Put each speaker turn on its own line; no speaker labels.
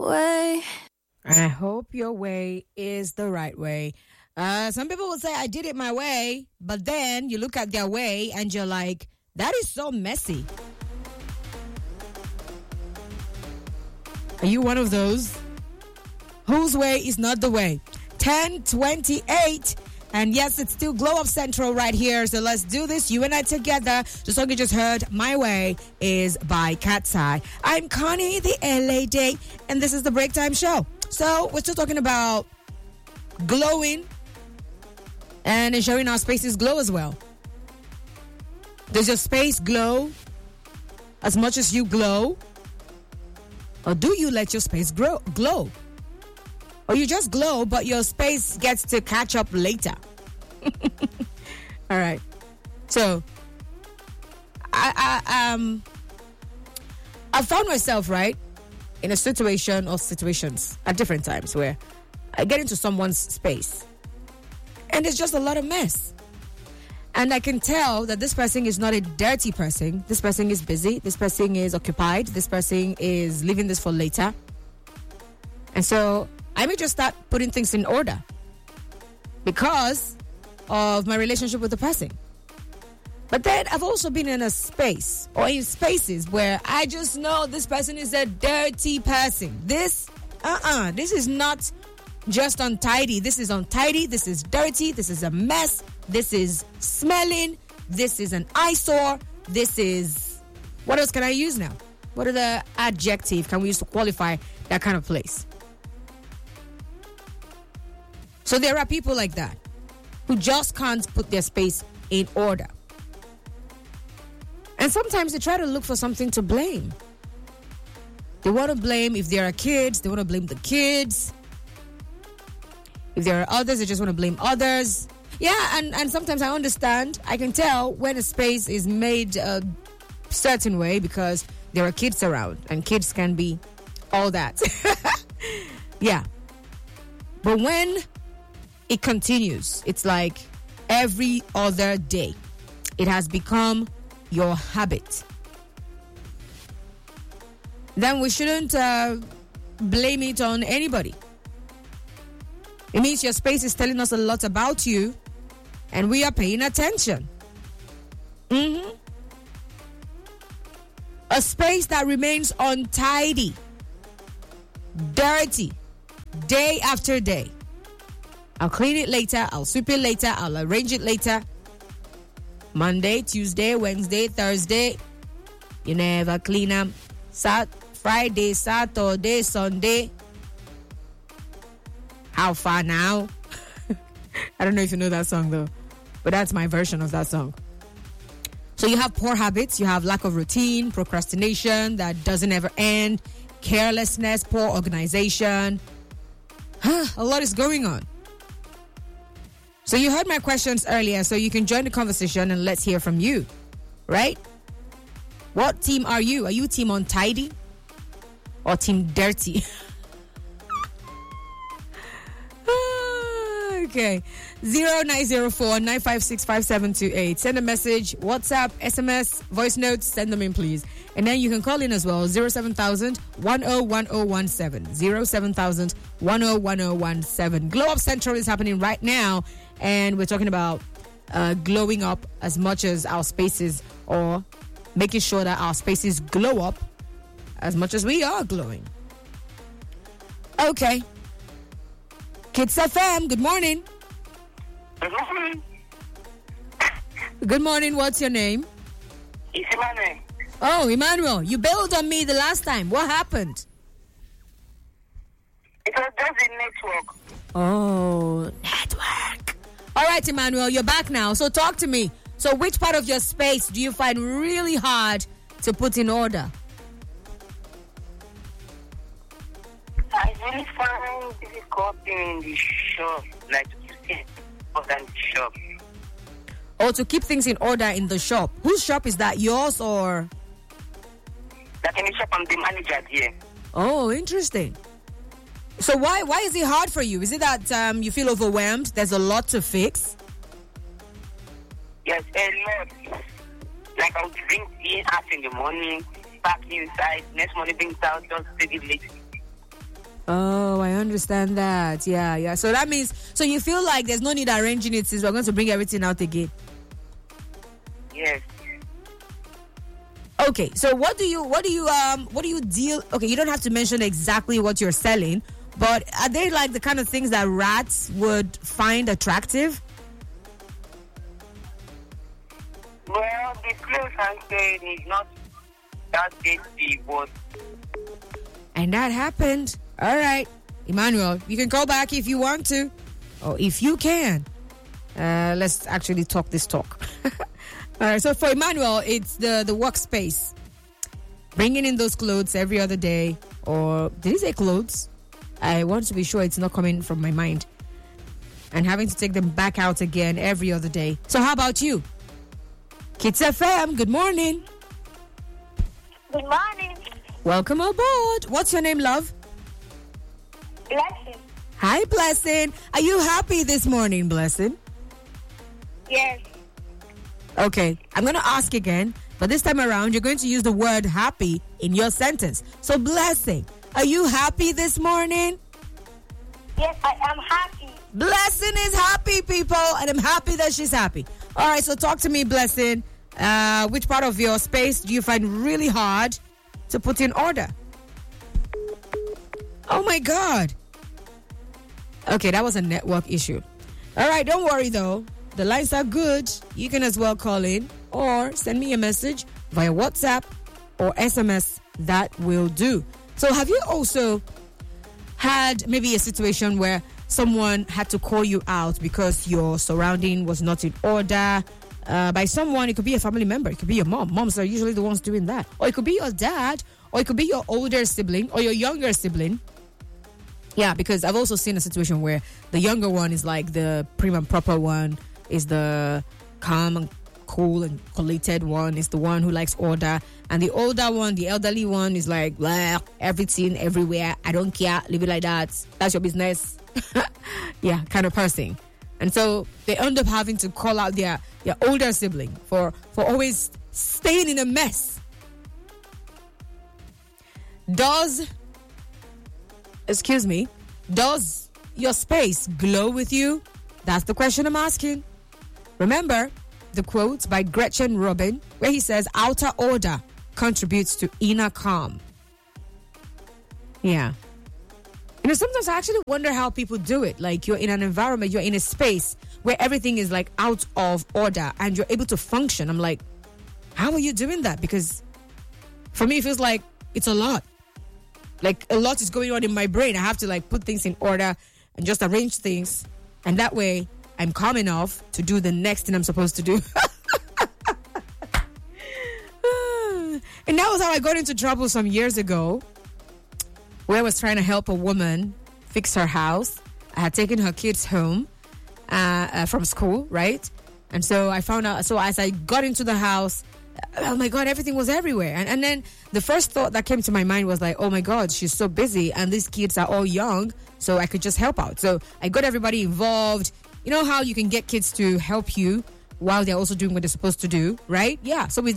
way.
I hope your way is the right way. Some people will say, I did it my way, but then you look at their way and you're like, that is so messy. Are you one of those? Whose way is not the way? 10:28. And yes, it's still Glow Up Central right here. So let's do this. You and I together. The song you just heard, My Way, is by Cat's Eye. I'm Connie, the LA Day, and this is the Break Time Show. So we're still talking about glowing and ensuring our spaces glow as well. Does your space glow as much as you glow? Or do you let your space glow? Or you just glow, but your space gets to catch up later. All right. So, I found myself, right, in a situation or situations at different times where I get into someone's space and there's just a lot of mess. And I can tell that this person is not a dirty person. This person is busy. This person is occupied. This person is leaving this for later. And so I may just start putting things in order because of my relationship with the person. But then I've also been in a space or in spaces where I just know this person is a dirty person. This is not just untidy. This is untidy. This is dirty. This is a mess. This is smelling. This is an eyesore. This is... What else can I use now? What other adjective can we use to qualify that kind of place? So there are people like that who just can't put their space in order. And sometimes they try to look for something to blame. They want to blame if there are kids, they want to blame the kids. If there are others, they just want to blame others. Yeah, and sometimes I understand. I can tell when a space is made a certain way because there are kids around and kids can be all that. Yeah. But when it continues, it's like every other day. It has become your habit. Then we shouldn't blame it on anybody. It means your space is telling us a lot about you and we are paying attention. A space that remains untidy, dirty, day after day. I'll clean it later, I'll sweep it later, I'll arrange it later. Monday, Tuesday, Wednesday, Thursday. You never clean them. Friday, Saturday, Sunday. How far now? I don't know if you know that song though, but that's my version of that song. So you have poor habits, you have lack of routine, procrastination that doesn't ever end, carelessness, poor organization. A lot is going on. So you heard my questions earlier, so you can join the conversation and let's hear from you, right? What team are you? Are you team untidy or team dirty? Okay. 0904-956-5728. Send a message, WhatsApp, SMS, voice notes, send them in, please. And then you can call in as well, 07000-101017. 07000-101017. Glow Up Central is happening right now, and we're talking about glowing up as much as our spaces, or making sure that our spaces glow up as much as we are glowing. Okay. Kids FM, good morning.
Good morning.
Good morning, what's your name?
It's Emmanuel.
Oh, Emmanuel, you bailed on me the last time. What happened?
It was just the network.
Oh, network. All right, Emmanuel, you're back now. So talk to me. So which part of your space do you find really hard to put in order?
I really find difficult in the shop, like to keep order in the shop.
Or to keep things in order in the shop. Whose shop is that, yours or?
Like in the shop, I'm the manager here.
Oh, interesting. So why is it hard for you? Is it that you feel overwhelmed? There's a lot to fix?
Yes, a lot. Like I would bring in out in the morning, back inside, next morning bring it out, just take it late.
Oh, I understand that. Yeah. So that means, so you feel like there's no need arranging it since we're going to bring everything out again.
Yes.
Okay, so what do you deal? Okay, you don't have to mention exactly what you're selling, but are they like the kind of things that rats would find attractive?
Well, the clothes I'm saying is not that tasty, but
And that happened. All right, Emmanuel, you can call back if you want to, or if you can. Let's actually talk this talk. All right, so for Emmanuel, it's the workspace. Bringing in those clothes every other day. Or, did he say clothes? I want to be sure it's not coming from my mind. And having to take them back out again every other day. So how about you? Kids FM, good morning.
Good morning.
Welcome aboard. What's your name, love?
Blessing.
Hi, Blessing. Are you happy this morning, Blessing?
Yes.
Okay, I'm going to ask again, but this time around, you're going to use the word happy in your sentence. So, Blessing, are you happy this morning?
Yes, I am happy.
Blessing is happy, people, and I'm happy that she's happy. All right, so talk to me, Blessing. Which part of your space do you find really hard to put in order? Oh, my God. Okay, that was a network issue. All right, don't worry, though. The lines are good. You can as well call in or send me a message via WhatsApp or SMS. That will do. So have you also had maybe a situation where someone had to call you out because your surrounding was not in order? By someone, it could be a family member. It could be your mom. Moms are usually the ones doing that. Or it could be your dad. Or it could be your older sibling or your younger sibling. Yeah, because I've also seen a situation where the younger one is like the prim and proper one, is the calm and cool and collected one, is the one who likes order. And the older one, the elderly one, is like, blah, everything, everywhere. I don't care. Leave it like that. That's your business. Yeah, kind of person. And so they end up having to call out their older sibling for always staying in a mess. Does your space glow with you? That's the question I'm asking. Remember the quote by Gretchen Rubin where he says, outer order contributes to inner calm. Yeah. You know, sometimes I actually wonder how people do it. Like, you're in an environment, you're in a space where everything is like out of order and you're able to function. I'm like, how are you doing that? Because for me, it feels like it's a lot. Like, a lot is going on in my brain. I have to like put things in order and just arrange things. And that way, I'm calm enough to do the next thing I'm supposed to do. And that was how I got into trouble some years ago, where I was trying to help a woman fix her house. I had taken her kids home from school, right? And so I found out, so as I got into the house, oh my God, everything was everywhere. And then the first thought that came to my mind was like, oh my God, she's so busy and these kids are all young, so I could just help out. So I got everybody involved. You know how you can get kids to help you while they're also doing what they're supposed to do, right? Yeah. So we